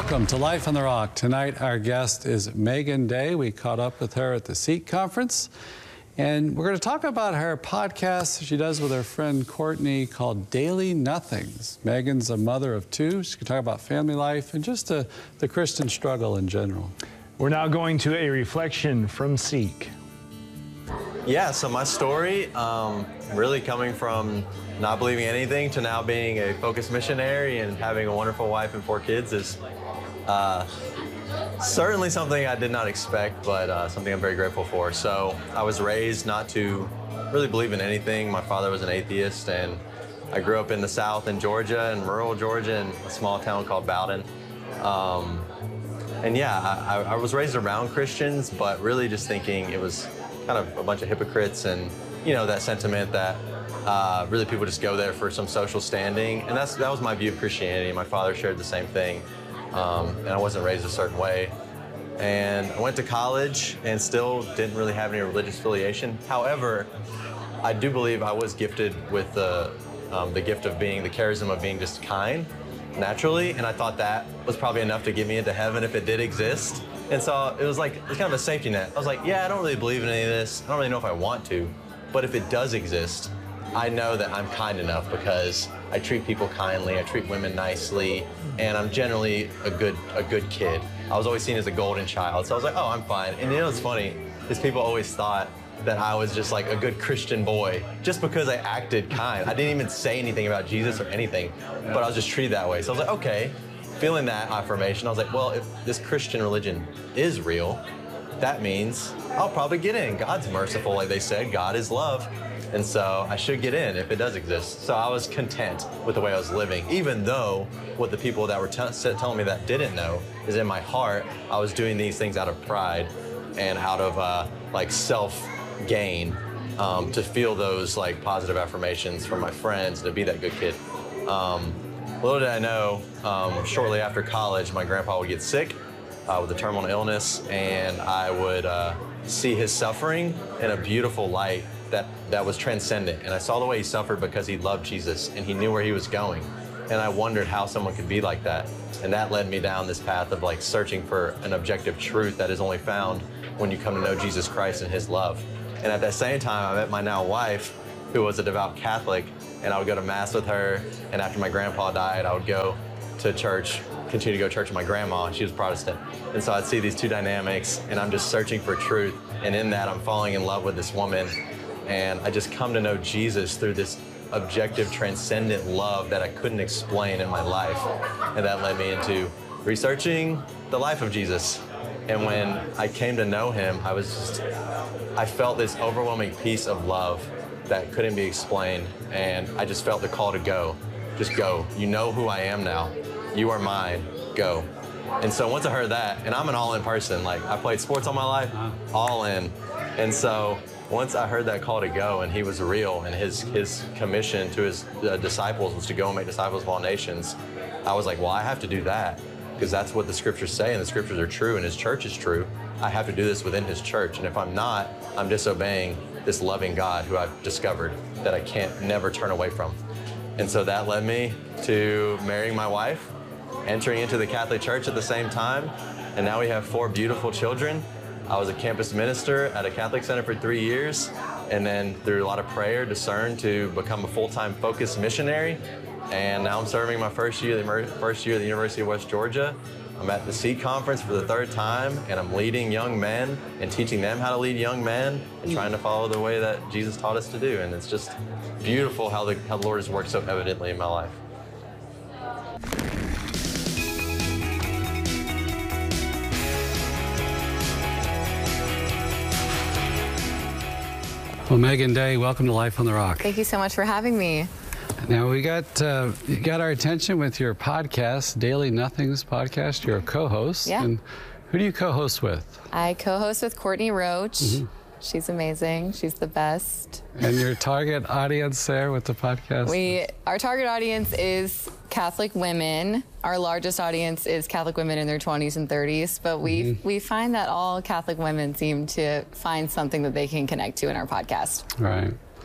Welcome to Life on the Rock. Tonight, our guest is Megan Day. We caught up with her at the SEEK conference, and we're going to talk about her podcast she does with her friend Courtney called Daily Nothings. Megan's a mother of two. She can talk about family life and just the Christian struggle in general. We're now going to a reflection from SEEK. Yeah, so my story, really coming from not believing anything to now being a focused missionary and having a wonderful wife and 4 kids is certainly something I did not expect, but something I'm very grateful for. So I was raised not to really believe in anything. My father was an atheist, and I grew up in the South in Georgia, in rural Georgia, in a small town called Bowden. And yeah, I was raised around Christians, but really just thinking it was kind of a bunch of hypocrites, and you know, that sentiment that really people just go there for some social standing. And that was my view of Christianity. My father shared the same thing. And I wasn't raised a certain way. And I went to college and still didn't really have any religious affiliation. However, I do believe I was gifted with the gift of being, the charism of being just kind naturally. And I thought that was probably enough to get me into heaven if it did exist. And so it was kind of a safety net. I was like, yeah, I don't really believe in any of this. I don't really know if I want to. But if it does exist, I know that I'm kind enough because I treat people kindly, I treat women nicely, and I'm generally a good kid. I was always seen as a golden child, so I was like, oh, I'm fine. And you know what's funny is people always thought that I was just like a good Christian boy just because I acted kind. I didn't even say anything about Jesus or anything, but I was just treated that way. So I was like, okay, feeling that affirmation, I was like, well, if this Christian religion is real, that means I'll probably get in. God's merciful, like they said, God is love. And so I should get in if it does exist. So I was content with the way I was living, even though what the people that were telling me that didn't know is in my heart, I was doing these things out of pride and out of self-gain to feel those positive affirmations from my friends, to be that good kid. Little did I know, shortly after college, my grandpa would get sick with a terminal illness, and I would see his suffering in a beautiful light that was transcendent. And I saw the way he suffered because he loved Jesus and he knew where he was going. And I wondered how someone could be like that. And that led me down this path of searching for an objective truth that is only found when you come to know Jesus Christ and his love. And at that same time, I met my now wife, who was a devout Catholic, and I would go to mass with her. And after my grandpa died, I would go to church, continue to go to church with my grandma, and she was Protestant. And so I'd see these two dynamics, and I'm just searching for truth. And in that, I'm falling in love with this woman. And I just come to know Jesus through this objective, transcendent love that I couldn't explain in my life. And that led me into researching the life of Jesus. And when I came to know him, I felt this overwhelming peace of love that couldn't be explained. And I just felt the call to go. Just go. You know who I am now. You are mine. Go. And so once I heard that, and I'm an all-in person, I played sports all my life, all in. And so once I heard that call to go, and he was real, and his commission to his disciples was to go and make disciples of all nations, I was like, well, I have to do that, because that's what the scriptures say, and the scriptures are true, and his church is true. I have to do this within his church, and if I'm not, I'm disobeying this loving God who I've discovered that I can't never turn away from. And so that led me to marrying my wife, entering into the Catholic Church at the same time, and now we have 4 beautiful children. I was a campus minister at a Catholic center for 3 years, and then through a lot of prayer, discerned to become a full-time focused missionary. And now I'm serving my first year at the University of West Georgia. I'm at the SEEK conference for the 3rd time, and I'm leading young men and teaching them how to lead young men and trying to follow the way that Jesus taught us to do. And it's just beautiful how the Lord has worked so evidently in my life. Well, Megan Day, welcome to Life on the Rock. Thank you so much for having me. Now, you got our attention with your podcast, Daily Nothings podcast. You're a co-host. Yeah. And who do you co-host with? I co-host with Courtney Roach. Mm-hmm. She's amazing. She's the best. And your target audience there with the podcast? Our target audience is Catholic women. Our largest audience is Catholic women in their 20s and 30s, but we find that all Catholic women seem to find something that they can connect to in our podcast. Right.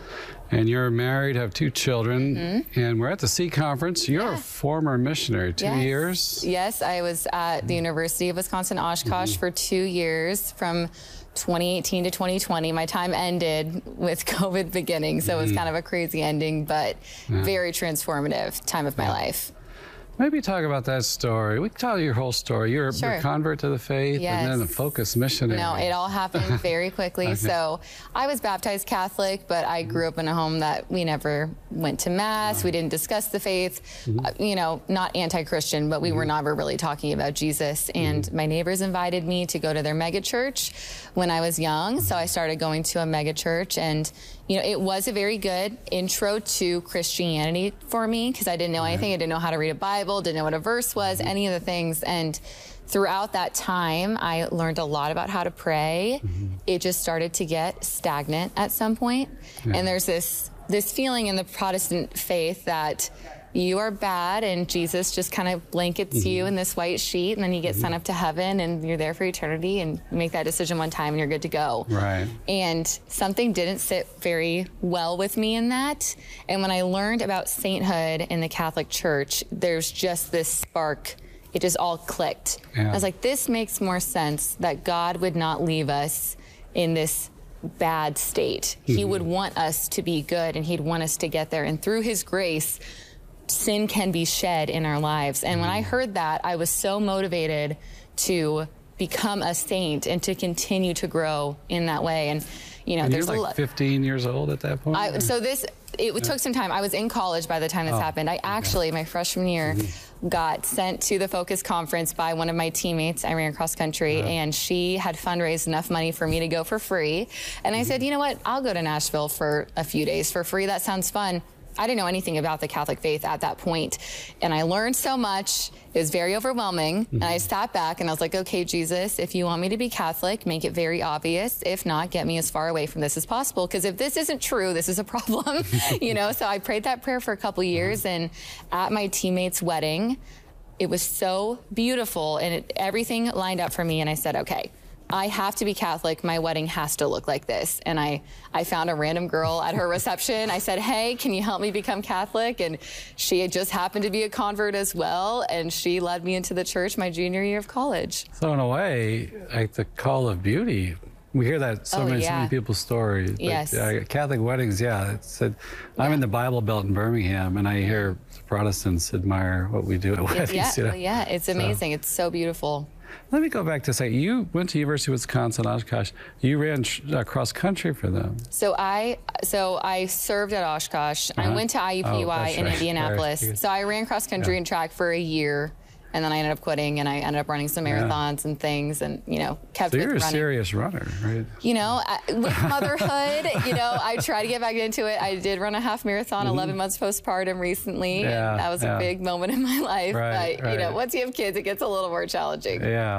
And you're married, have 2 children, and we're at the Seek Conference. You're a former missionary, 2 years? Yes, I was at the University of Wisconsin-Oshkosh for 2 years, from 2018 to 2020. My time ended with COVID beginning, so it was kind of a crazy ending, but very transformative time of my life. Maybe talk about that story. We can tell your whole story. You're a convert to the faith and then a focused missionary. No, it all happened very quickly. Okay. So I was baptized Catholic, but I grew up in a home that we never went to Mass. We didn't discuss the faith. You know, not anti-Christian, but we were never really talking about Jesus. And my neighbors invited me to go to their mega church when I was young. So I started going to a mega church, and you know, it was a very good intro to Christianity for me, because I didn't know anything. I didn't know how to read a Bible, didn't know what a verse was, any of the things. And throughout that time, I learned a lot about how to pray. It just started to get stagnant at some point. And there's this feeling in the Protestant faith that you are bad and Jesus just kind of blankets you in this white sheet, and then you get sent up to heaven and you're there for eternity, and you make that decision one time and you're good to go. Right. And something didn't sit very well with me in that. And when I learned about sainthood in the Catholic Church, there's just this spark. It just all clicked. I was like, this makes more sense, that God would not leave us in this bad state. He would want us to be good, and he'd want us to get there. And through his grace, sin can be shed in our lives. And when I heard that, I was so motivated to become a saint and to continue to grow in that way. And you know, there's you're like 15 years old at that point? It took some time. I was in college by the time this happened. I actually, my freshman year, got sent to the Focus Conference by one of my teammates. I ran cross country, and she had fundraised enough money for me to go for free. And I said, you know what? I'll go to Nashville for a few days for free. That sounds fun. I didn't know anything about the Catholic faith at that point. And I learned so much. It was very overwhelming. And I sat back and I was like, okay, Jesus, if you want me to be Catholic, make it very obvious. If not, get me as far away from this as possible. Because if this isn't true, this is a problem. You know, so I prayed that prayer for a couple years. And at my teammate's wedding, it was so beautiful. And everything lined up for me. And I said, okay, I have to be Catholic. My wedding has to look like this. And I found a random girl at her reception. I said, hey, can you help me become Catholic? And she had just happened to be a convert as well. And she led me into the church my junior year of college. So in a way, like the call of beauty, we hear that so many people's stories. But, Yes. Catholic weddings, it said, I'm in the Bible Belt in Birmingham, and I hear Protestants admire what we do at weddings. It's amazing. It's so beautiful. Let me go back to say, you went to University of Wisconsin-Oshkosh. You ran cross country for them. So I served at Oshkosh. I went to IUPUI in Indianapolis. Right. So I ran cross country and track for a year. And then I ended up quitting, and I ended up running some marathons and things, and you know, kept. So you're a running. serious runner, right? You know, with motherhood, you know, I try to get back into it. I did run a half marathon, 11 months postpartum recently. Yeah, that was a big moment in my life. Right, but you know, once you have kids, it gets a little more challenging.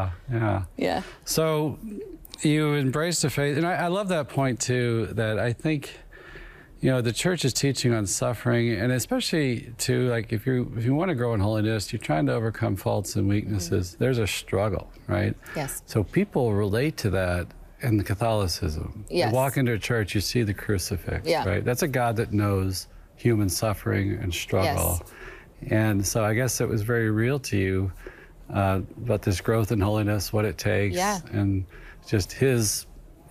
Yeah. So you embraced the faith, and I love that point too. That I think, you know, the church is teaching on suffering, and especially too, like if you want to grow in holiness, you're trying to overcome faults and weaknesses. There's a struggle, right? Yes. So people relate to that in Catholicism. Yes. You walk into a church, you see the crucifix, right? That's a God that knows human suffering and struggle. Yes. And so I guess it was very real to you about this growth in holiness, what it takes, and just he's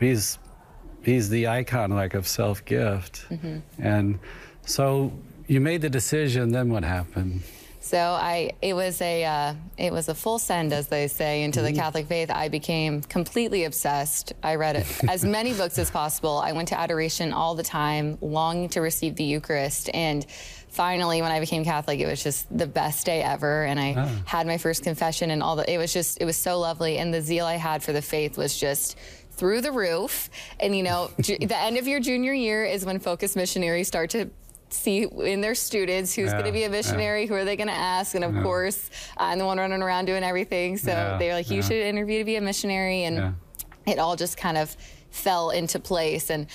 the icon, like, of self-gift. And so you made the decision, then what happened? So it was a full send, as they say, into the Catholic faith. I became completely obsessed. I read as many books as possible. I went to adoration all the time, longing to receive the Eucharist. And finally, when I became Catholic, it was just the best day ever. And I had my first confession, and it was so lovely. And the zeal I had for the faith was just through the roof. And you know, the end of your junior year is when Focus missionaries start to see in their students who's going to be a missionary, who are they going to ask, and of course I'm the one running around doing everything, so they're like, you should interview to be a missionary, and it all just kind of fell into place. And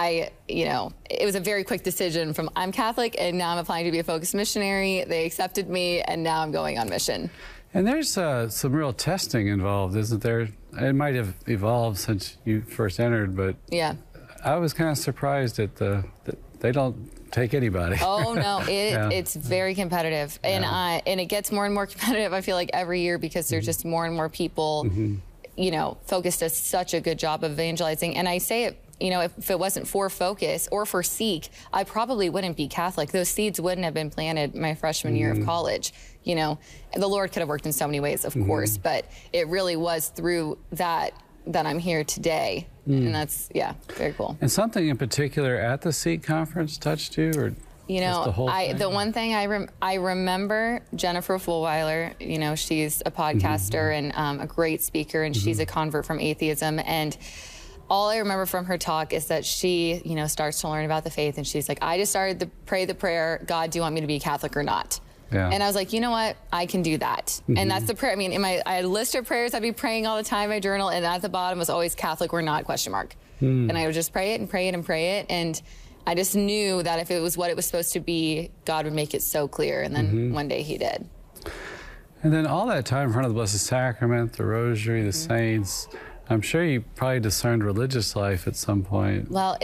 it was a very quick decision from I'm Catholic and now I'm applying to be a Focus missionary. They accepted me, and now I'm going on mission. And there's some real testing involved, isn't there? It might have evolved since you first entered, but I was kind of surprised at the they don't take anybody. Oh no, Yeah. it's very competitive, and it gets more and more competitive. I feel like every year because there's just more and more people. You know, Focus does such a good job of evangelizing, and I say it. You know, if it wasn't for Focus or for Seek, I probably wouldn't be Catholic. Those seeds wouldn't have been planted my freshman year of college. You know, and the Lord could have worked in so many ways, of course, but it really was through that I'm here today, and that's very cool. And something in particular at the Seek conference touched you, or you just know, the whole thing? the one thing I remember Jennifer Fulweiler. You know, she's a podcaster and a great speaker, and she's a convert from atheism. And all I remember from her talk is that she, you know, starts to learn about the faith, and she's like, I just started to pray the prayer, God, do you want me to be Catholic or not? Yeah. And I was like, you know what? I can do that. And that's the prayer. I mean, I had a list of prayers I'd be praying all the time in my journal, and at the bottom was always Catholic or not, ? And I would just pray it and pray it and pray it. And I just knew that if it was what it was supposed to be, God would make it so clear. And then one day he did. And then all that time in front of the Blessed Sacrament, the Rosary, the saints, I'm sure you probably discerned religious life at some point. Well,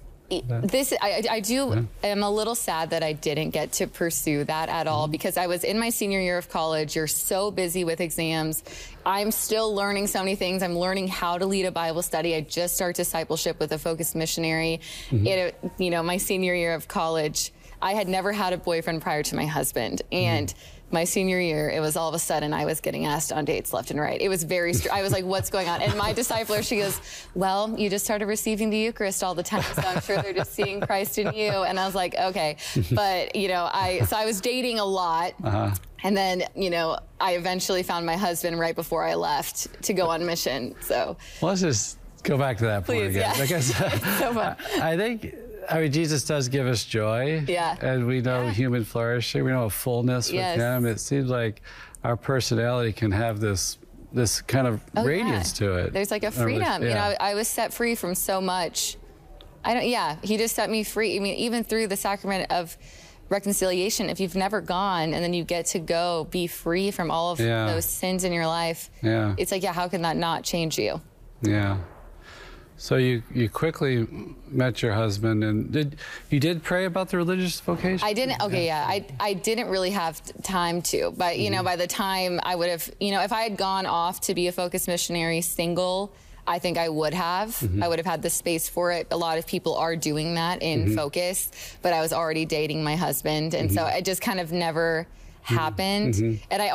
I'm a little sad that I didn't get to pursue that at all, because I was in my senior year of college. You're so busy with exams. I'm still learning so many things. I'm learning how to lead a Bible study. I just started discipleship with a Focus missionary. You know, my senior year of college, I had never had a boyfriend prior to my husband. And my senior year, it was all of a sudden I was getting asked on dates left and right. It was I was like, what's going on? And my discipler, she goes, well, you just started receiving the Eucharist all the time, so I'm sure they're just seeing Christ in you. And I was like, okay. But, you know, I was dating a lot. And then, you know, I eventually found my husband right before I left to go on mission. So Well, let's just go back to that point Please, again. yeah. Because so fun. I mean, Jesus does give us joy. Yeah. And we know human flourishing. We know a fullness with Yes. him. It seems like our personality can have this kind of radiance to it. There's like a freedom. You know, I was set free from so much. He just set me free. I mean, even through the sacrament of reconciliation, if you've never gone and then you get to go be free from all of those sins in your life, it's like, how can that not change you? Yeah. So you quickly met your husband, and you did pray about the religious vocation? I didn't. Okay, I didn't really have time to, but you know, by the time I would have, you know, if I had gone off to be a Focus missionary single, I think I would have. I would have had the space for it. A lot of people are doing that in Focus, but I was already dating my husband, and so it just kind of never happened. And I